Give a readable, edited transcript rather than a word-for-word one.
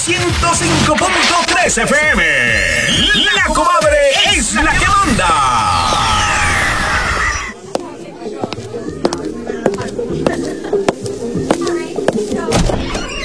105.3 FM. La comadre es la que manda.